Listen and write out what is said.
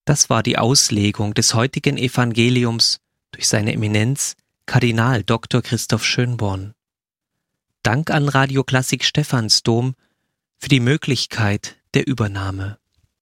Das war die Auslegung des heutigen Evangeliums durch seine Eminenz Kardinal Dr. Christoph Schönborn. Dank an Radio Klassik Stephansdom für die Möglichkeit der Übernahme.